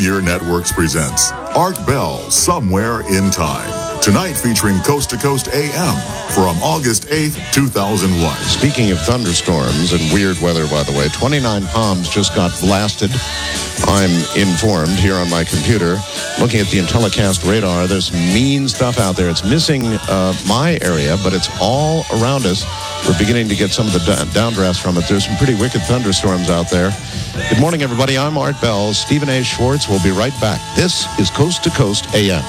Year Networks presents Art Bell, Somewhere in Time. Tonight featuring Coast to Coast AM from August 8th, 2001. Speaking of thunderstorms and weird weather, by the way, 29 Palms just got blasted. I'm informed here on my computer. Looking at the Intellicast radar, there's some mean stuff out there. It's missing my area, but it's all around us. We're beginning to get some of the downdrafts from it. There's some pretty wicked thunderstorms out there. Good morning, everybody. I'm Art Bell. Stephen A. Schwartz will be right back. This is Coast to Coast AM.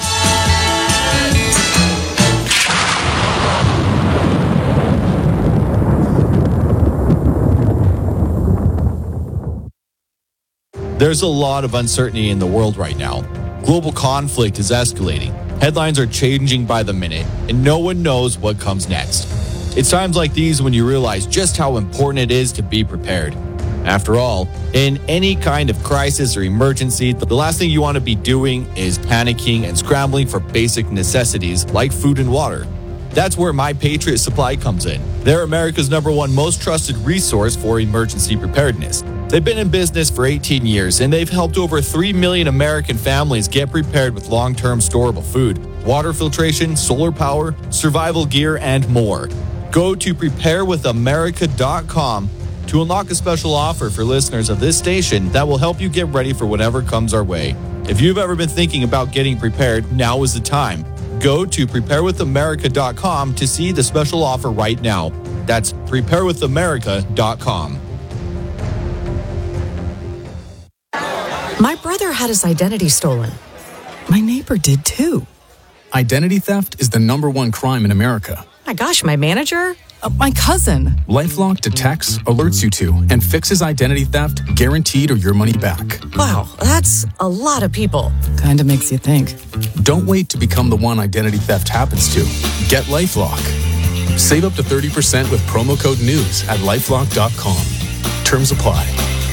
There's a lot of uncertainty in the world right now. Global conflict is escalating. Headlines are changing by the minute, and no one knows what comes next. It's times like these when you realize just how important it is to be prepared. After all, in any kind of crisis or emergency, the last thing you want to be doing is panicking and scrambling for basic necessities like food and water. That's where My Patriot Supply comes in. They're America's #1 most trusted resource for emergency preparedness. They've been in business for 18 years, and they've helped over 3 million American families get prepared with long-term storable food, water filtration, solar power, survival gear, and more. Go to preparewithamerica.com to unlock a special offer for listeners of this station that will help you get ready for whatever comes our way. If you've ever been thinking about getting prepared, now is the time. Go to preparewithamerica.com to see the special offer right now. That's preparewithamerica.com. My brother had his identity stolen. My neighbor did too. Identity theft is the #1 crime in America. My gosh, my manager? My cousin. LifeLock detects, alerts you to, and fixes identity theft, guaranteed or your money back. Wow, that's a lot of people. Kinda makes you think. Don't wait to become the one identity theft happens to. Get LifeLock. Save up to 30% with promo code NEWS at LifeLock.com. Terms apply.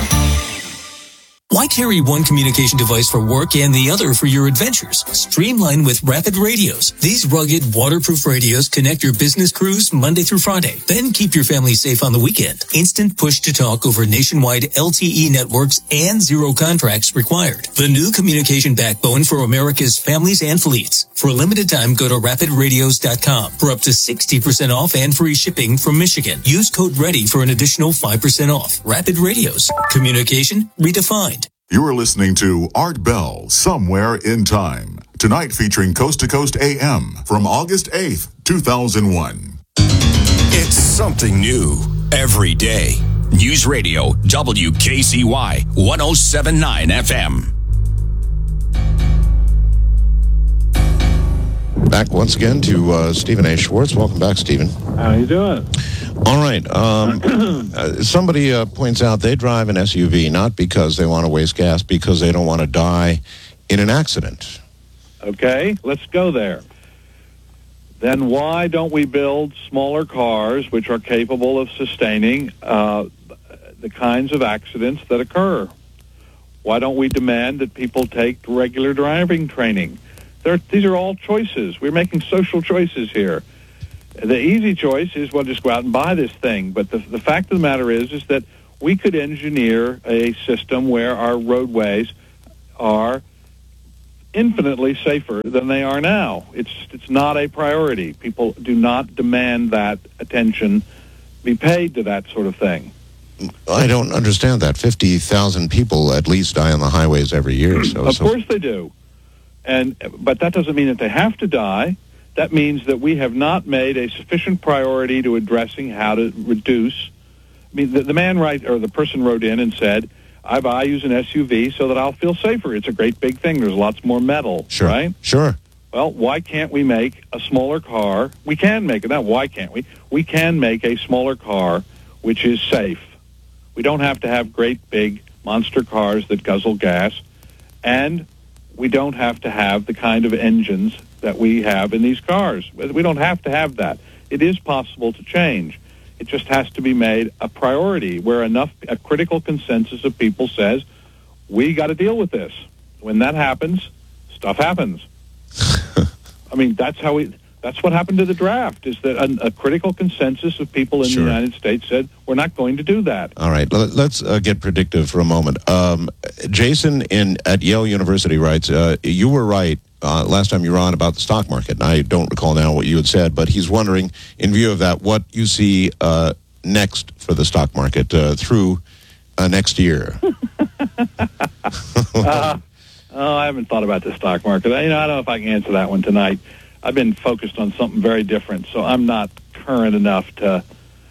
Why carry one communication device for work and the other for your adventures? Streamline with Rapid Radios. These rugged, waterproof radios connect your business crews Monday through Friday. Then keep your family safe on the weekend. Instant push-to-talk over nationwide LTE networks and zero contracts required. The new communication backbone for America's families and fleets. For a limited time, go to rapidradios.com for up to 60% off and free shipping from Michigan. Use code READY for an additional 5% off. Rapid Radios. Communication redefined. You're listening to Art Bell, Somewhere in Time. Tonight featuring Coast to Coast AM from August 8th, 2001. It's something new every day. News Radio WKCY 107.9 FM. Back once again to Stephen A. Schwartz. Welcome back, Stephen. How you doing? All right. Somebody points out they drive an SUV not because they want to waste gas, because they don't want to die in an accident. Okay, let's go there. Then why don't we build smaller cars which are capable of sustaining the kinds of accidents that occur? Why don't we demand that people take regular driving training? These are all choices. We're making social choices here. The easy choice is, well, just go out and buy this thing. But the fact of the matter is that we could engineer a system where our roadways are infinitely safer than they are now. It's not a priority. People do not demand that attention be paid to that sort of thing. I don't understand that. 50,000 people at least die on the highways every year. Of course they do. But that doesn't mean that they have to die. That means that we have not made a sufficient priority to addressing how to reduce. I mean, the person wrote in and said, I use an SUV so that I'll feel safer. It's a great big thing. There's lots more metal, sure, right? Sure. Well, why can't we make a smaller car? We can make it. Now, why can't we? We can make a smaller car which is safe. We don't have to have great big monster cars that guzzle gas, and we don't have to have the kind of engines that we have in these cars. We don't have to have that. It is possible to change. It just has to be made a priority where a critical consensus of people says, we got to deal with this. When that happens, stuff happens. I mean, that's how That's what happened to the draft, is that a critical consensus of people in Sure. the United States said, we're not going to do that. All right, let's get predictive for a moment. Jason at Yale University writes, you were right last time you were on about the stock market. And I don't recall now what you had said, but he's wondering, in view of that, what you see next for the stock market through next year. I haven't thought about the stock market. I don't know if I can answer that one tonight. I've been focused on something very different, so I'm not current enough to...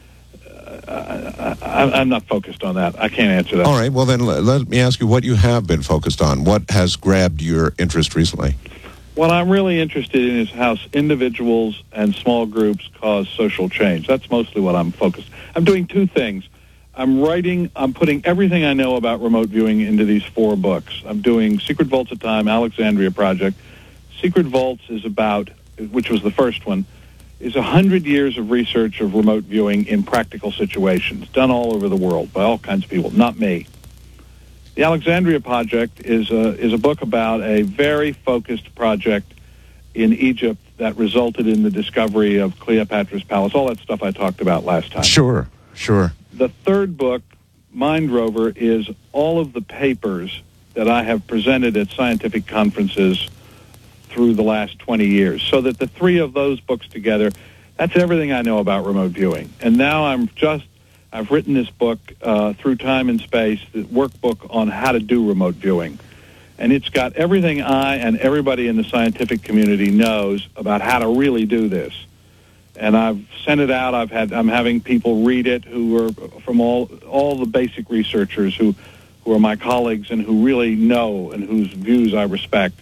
I'm not focused on that. I can't answer that. All right, well then let me ask you what you have been focused on. What has grabbed your interest recently? What I'm really interested in is how individuals and small groups cause social change. That's mostly what I'm focused. I'm doing two things. I'm putting everything I know about remote viewing into these 4 books. I'm doing Secret Vaults of Time, Alexandria Project. Secret Vaults is about, which was the first one, is 100 years of research of remote viewing in practical situations, done all over the world by all kinds of people, not me. The Alexandria Project is a book about a very focused project in Egypt that resulted in the discovery of Cleopatra's Palace, all that stuff I talked about last time. Sure. The third book, Mind Rover, is all of the papers that I have presented at scientific conferences through the last 20 years, so that the 3 of those books together, that's everything I know about remote viewing. And now I've written this book, Through Time and Space, the workbook on how to do remote viewing. And it's got everything I and everybody in the scientific community knows about how to really do this. And I've sent it out. I'm having people read it who are from all the basic researchers who are my colleagues and who really know and whose views I respect.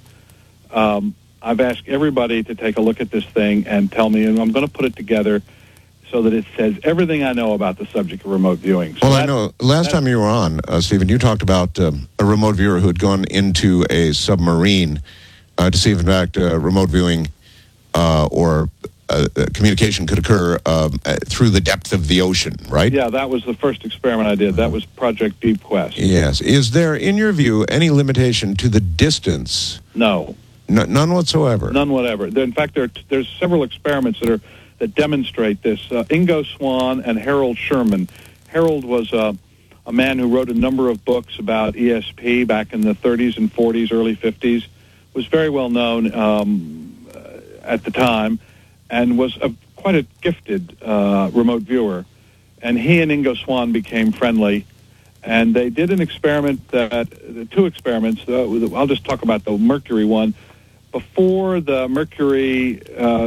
I've asked everybody to take a look at this thing and tell me, and I'm going to put it together so that it says everything I know about the subject of remote viewing. So I know last time you were on, Stephen, you talked about a remote viewer who had gone into a submarine to see if, in fact, remote viewing or communication could occur through the depth of the ocean, right? Yeah, that was the first experiment I did. That was Project Deep Quest. Yes. Is there, in your view, any limitation to the distance? No. None whatsoever? None whatever. In fact, there's several experiments that demonstrate this. Ingo Swann and Harold Sherman. Harold was a man who wrote a number of books about ESP back in the 30s and 40s, early 50s, was very well known at the time, and was quite a gifted remote viewer. And he and Ingo Swann became friendly, and they did an experiment, 2 experiments. I'll just talk about the Mercury one. Before the Mercury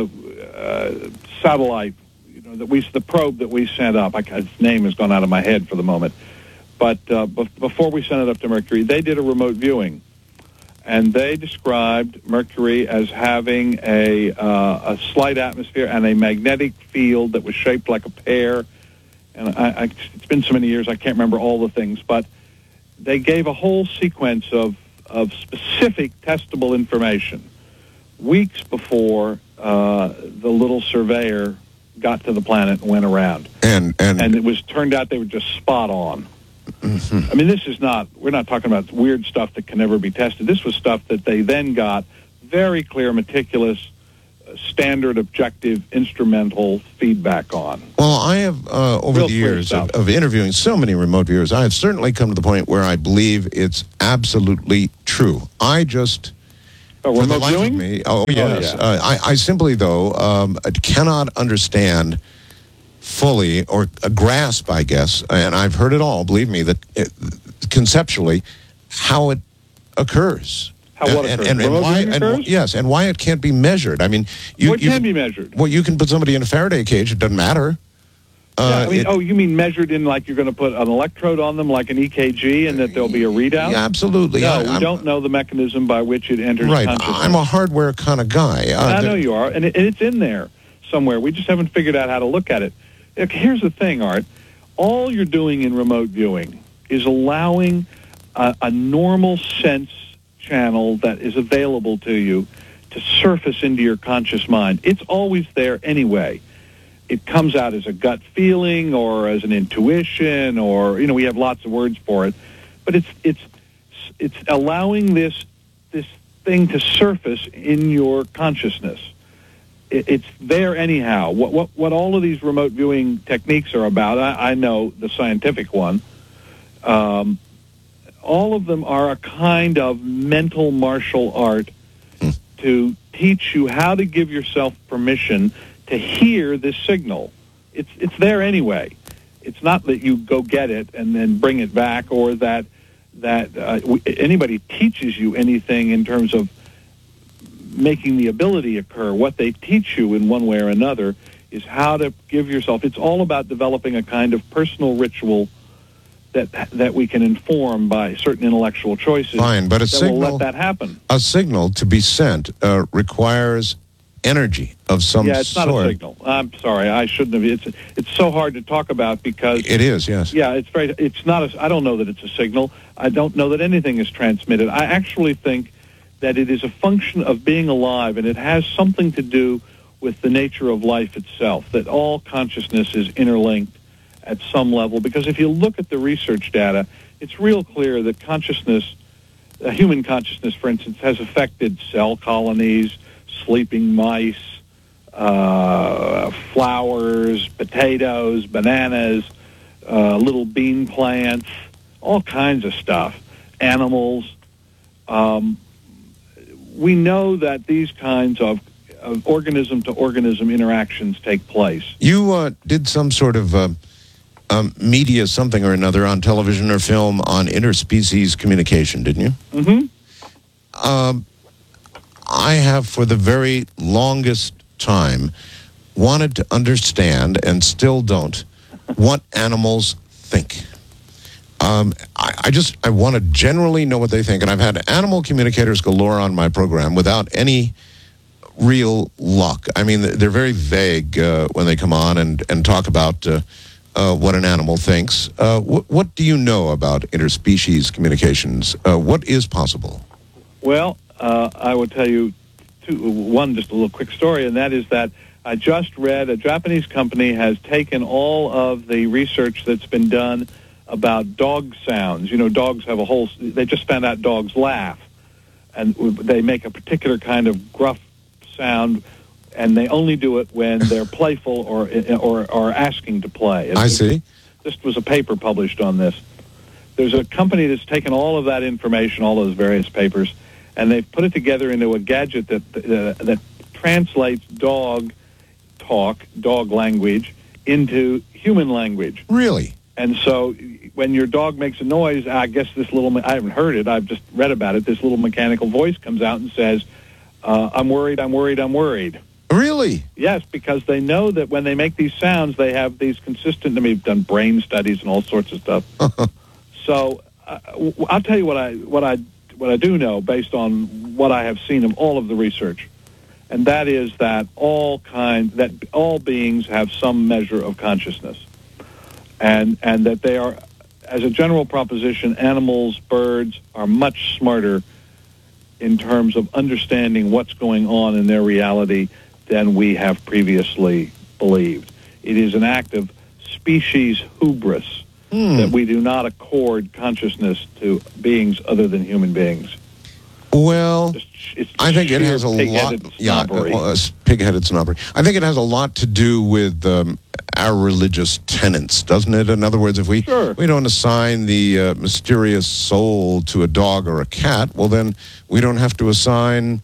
satellite, the probe that we sent up, its name has gone out of my head for the moment, but before we sent it up to Mercury, they did a remote viewing. And they described Mercury as having a slight atmosphere and a magnetic field that was shaped like a pear. And it's been so many years, I can't remember all the things. But they gave a whole sequence of specific testable information weeks before the little surveyor got to the planet and went around. And it turned out they were just spot on. Mm-hmm. I mean, we're not talking about weird stuff that can never be tested. This was stuff that they then got very clear, meticulous, standard, objective, instrumental feedback on. Well, I have, over the years of interviewing so many remote viewers, I have certainly come to the point where I believe it's absolutely true. I just... remote viewing? Yes. Oh, yeah. I simply, though, cannot understand fully or grasp, I guess, and I've heard it all, believe me, that conceptually how it occurs. What occurs? And why? Occurs? And why it can't be measured. I mean, it can be measured. Well, you can put somebody in a Faraday cage; it doesn't matter. You mean measured in like you're going to put an electrode on them, like an EKG, and that there'll be a readout? Yeah, absolutely. No, we don't know the mechanism by which it enters consciousness. I'm a hardware kind of guy. I know you are, and it's in there somewhere. We just haven't figured out how to look at it. Here's the thing, Art. All you're doing in remote viewing is allowing a normal sense channel that is available to you to surface into your conscious mind. It's always there anyway. It comes out as a gut feeling or as an intuition, or we have lots of words for it, but it's allowing this thing to surface in your consciousness. it's there anyhow. What all of these remote viewing techniques are about, I know the scientific one. All of them are a kind of mental martial art to teach you how to give yourself permission to hear this signal. It's there anyway. It's not that you go get it and then bring it back, or that anybody teaches you anything in terms of making the ability occur. What they teach you in one way or another is how to give yourself. It's all about developing a kind of personal ritual that we can inform by certain intellectual choices. Fine, but will let that happen. A signal to be sent requires energy of some sort. Yeah, it's not a signal. I'm sorry, I shouldn't have. It's so hard to talk about because it is. Yes. Yeah, it's not. I don't know that it's a signal. I don't know that anything is transmitted. I actually think that it is a function of being alive, and it has something to do with the nature of life itself. That all consciousness is interlinked at some level, because if you look at the research data, it's real clear that consciousness, human consciousness, for instance, has affected cell colonies, sleeping mice, flowers, potatoes, bananas, little bean plants, all kinds of stuff, animals. We know that these kinds of organism-to-organism interactions take place. You did some sort of media something or another on television or film on interspecies communication, didn't you? Mm-hmm. I have, for the very longest time, wanted to understand, and still don't, what animals think. I want to generally know what they think, and I've had animal communicators galore on my program without any real luck. I mean, they're very vague when they come on and talk about what an animal thinks. What do you know about interspecies communications? What is possible? Well, I will tell you one, just a little quick story, and that is that I just read a Japanese company has taken all of the research that's been done about dog sounds. You know, dogs have they just found out dogs laugh, and they make a particular kind of gruff sound, and they only do it when they're playful or asking to play. I see. This was a paper published on this. There's a company that's taken all of that information, all those various papers, and they've put it together into a gadget that translates dog talk, dog language, into human language. Really? And so when your dog makes a noise, I guess I haven't heard it, I've just read about it, this little mechanical voice comes out and says, I'm worried, I'm worried, I'm worried. Really? Yes, because they know that when they make these sounds, they have these consistent, we've done brain studies and all sorts of stuff. So I'll tell you what I do know based on what I have seen of all of the research. And that is that all beings have some measure of consciousness. And that they are, as a general proposition, animals, birds are much smarter in terms of understanding what's going on in their reality than we have previously believed. It is an act of species hubris that we do not accord consciousness to beings other than human beings. Well, I think it has a pig-headed lot. snobbery. Pig-headed snobbery. I think it has a lot to do with our religious tenets, doesn't it? In other words, if we don't assign the mysterious soul to a dog or a cat, well, then we don't have to assign,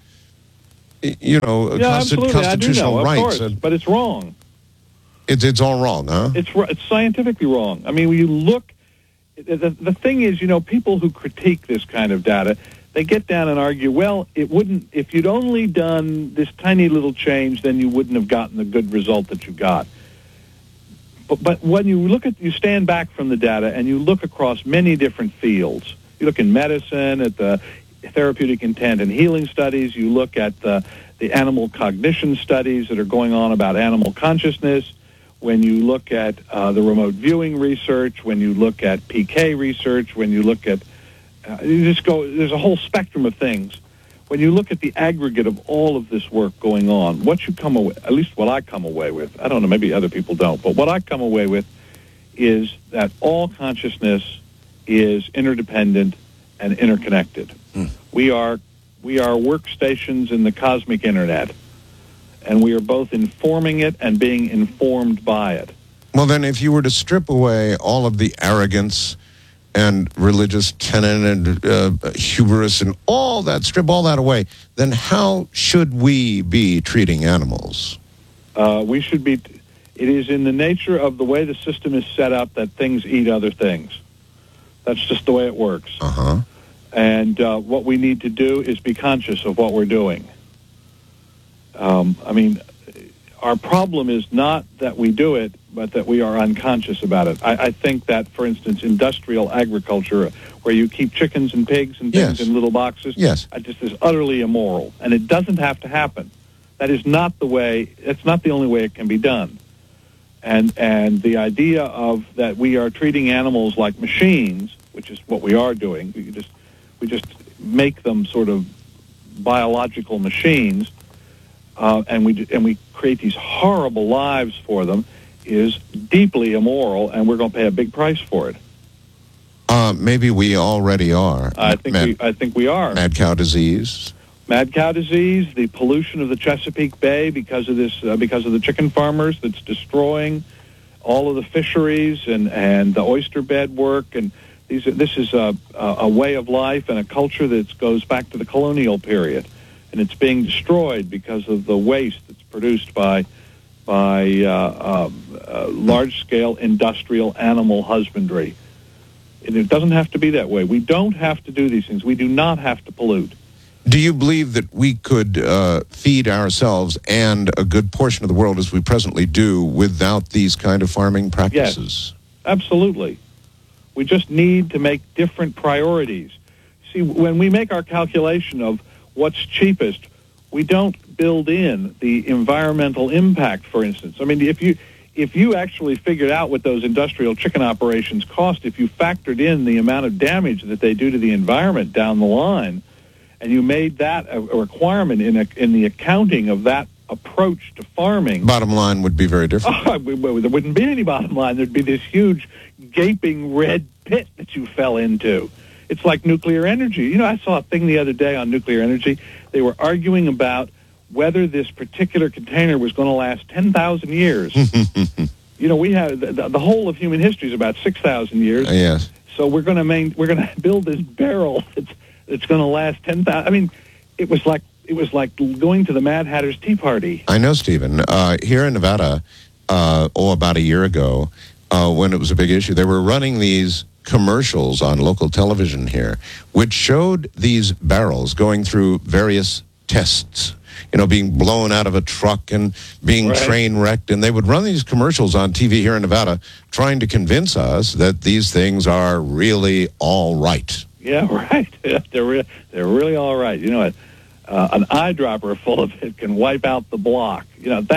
constitutional rights. But it's wrong. It's all wrong, huh? It's scientifically wrong. I mean, when you look, the thing is, people who critique this kind of data, they get down and argue, well, it wouldn't, if you'd only done this tiny little change, then you wouldn't have gotten the good result that you got. But when you stand back from the data and you look across many different fields, you look in medicine at the therapeutic intent and healing studies, you look at the animal cognition studies that are going on about animal consciousness, when you look at the remote viewing research, when you look at PK research, when you look at there's a whole spectrum of things. When you look at the aggregate of all of this work going on, what you come away, at least what I come away with, I don't know, maybe other people don't, but what I come away with is that all consciousness is interdependent and interconnected. We are workstations in the cosmic internet, and we are both informing it and being informed by it. Well, then, if you were to strip away all of the arrogance and religious tenet and hubris and all that, strip all that away, then how should we be treating animals? We should be. It is in the nature of the way the system is set up that things eat other things. That's just the way it works. Uh-huh. And what we need to do is be conscious of what we're doing. I mean, our problem is not that we do it, but that we are unconscious about it. I think that, for instance, industrial agriculture, where you keep chickens and pigs and things Yes. in little boxes, Yes. just is utterly immoral. And it doesn't have to happen. That is not the way, it's not the only way it can be done. And the idea of that we are treating animals like machines, which is what we are doing, we just make them sort of biological machines, and we create these horrible lives for them, is deeply immoral, and we're going to pay a big price for it. Maybe we already are. I think we are. Mad cow disease. Mad cow disease, the pollution of the Chesapeake Bay because of the chicken farmers that's destroying all of the fisheries and the oyster bed work, and this is a way of life and a culture that goes back to the colonial period, and it's being destroyed because of the waste that's produced by large-scale industrial animal husbandry. And it doesn't have to be that way. We don't have to do these things. We do not have to pollute. Do you believe that we could feed ourselves and a good portion of the world as we presently do without these kind of farming practices? Yes, absolutely. We just need to make different priorities. See, when we make our calculation of what's cheapest, we don't build in the environmental impact, for instance. I mean, if you actually figured out what those industrial chicken operations cost, if you factored in the amount of damage that they do to the environment down the line, and you made that a requirement in the accounting of that approach to farming, Bottom line would be very different. there wouldn't be any bottom line. There'd be this huge, gaping red pit that you fell into. It's like nuclear energy. You know, I saw a thing the other day on nuclear energy. They were arguing about whether this particular container was going to last 10,000 years. You know, we have the whole of human history is about 6,000 years. Yes. So we're going to build this barrel it's going to last 10,000. I mean, it was like going to the Mad Hatter's Tea Party. I know, Stephen. Here in Nevada, about a year ago, when it was a big issue, they were running these commercials on local television here, which showed these barrels going through various tests, you know, being blown out of a truck and being train wrecked. And they would run these commercials on TV here in Nevada trying to convince us that these things are really all right. Yeah, right. They're really all right. You know, an eyedropper full of it can wipe out the block. You know,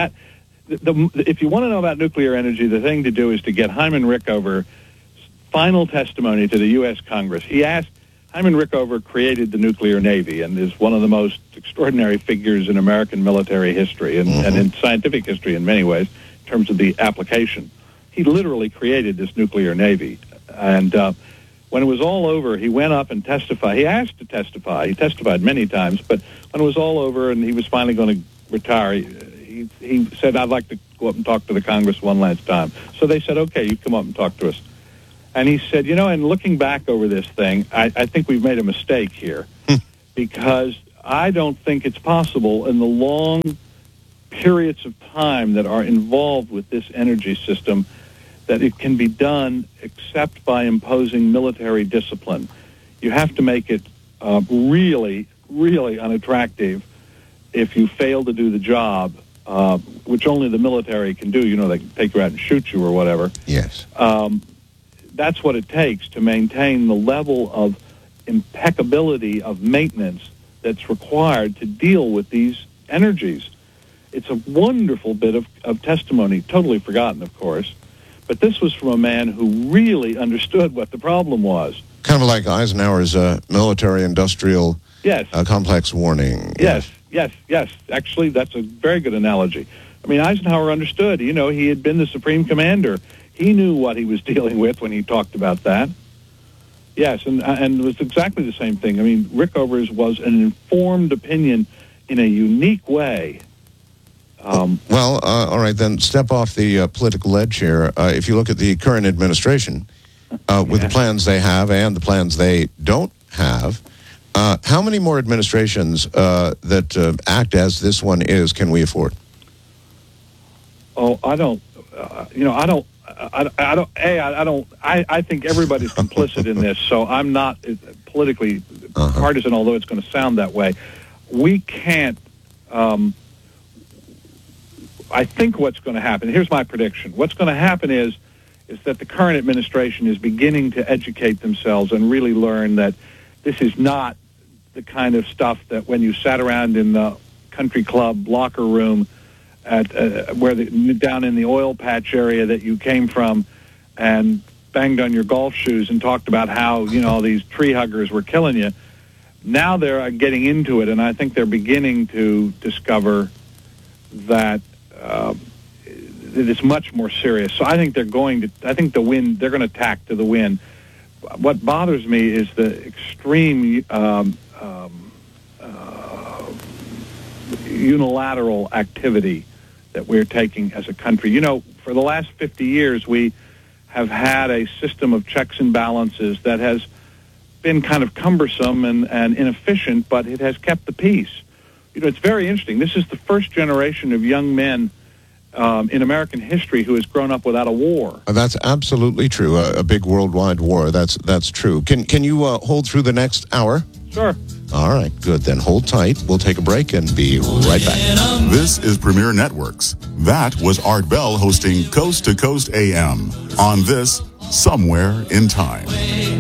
if you want to know about nuclear energy, the thing to do is to get Hyman Rickover's final testimony to the U.S. Congress. Hyman Rickover created the nuclear Navy and is one of the most extraordinary figures in American military history and in scientific history in many ways in terms of the application. He literally created this nuclear Navy. And when it was all over, he went up and testified. He asked to testify. He testified many times, but when it was all over and he was finally going to retire, he said, I'd like to go up and talk to the Congress one last time. So they said, okay, you come up and talk to us. And he said, you know, and looking back over this thing, I think we've made a mistake here because I don't think it's possible in the long periods of time that are involved with this energy system that it can be done except by imposing military discipline. You have to make it really, really unattractive if you fail to do the job, which only the military can do. You know, they can take you out and shoot you or whatever. Yes. That's what it takes to maintain the level of impeccability of maintenance that's required to deal with these energies. It's a wonderful bit of testimony, totally forgotten, of course. But this was from a man who really understood what the problem was. Kind of like Eisenhower's military-industrial complex warning. Yes. Actually, that's a very good analogy. I mean, Eisenhower understood. You know, he had been the supreme commander. He knew what he was dealing with when he talked about that. Yes, and it was exactly the same thing. I mean, Rickover's was an informed opinion in a unique way All right, then step off the political ledge here. If you look at the current administration, with the plans they have and the plans they don't have, how many more administrations that act as this one is can we afford? Oh, I don't. I think everybody's complicit in this, so I'm not politically partisan, although it's going to sound that way. We can't. I think what's going to happen, here's my prediction. What's going to happen is that the current administration is beginning to educate themselves and really learn that this is not the kind of stuff that when you sat around in the country club locker room at down in the oil patch area that you came from and banged on your golf shoes and talked about how, these tree huggers were killing you. Now they're getting into it, and I think they're beginning to discover that it's much more serious. So I think they're going to tack to the win. What bothers me is the extreme unilateral activity that we're taking as a country. For the last 50 years, we have had a system of checks and balances that has been kind of cumbersome and inefficient, but it has kept the peace. It's very interesting. This is the first generation of young men in American history who has grown up without a war. That's absolutely true. A big worldwide war. That's true. Can you hold through the next hour? Sure. All right, good. Then hold tight. We'll take a break and be right back. This is Premier Networks. That was Art Bell hosting Coast to Coast AM on this Somewhere in Time.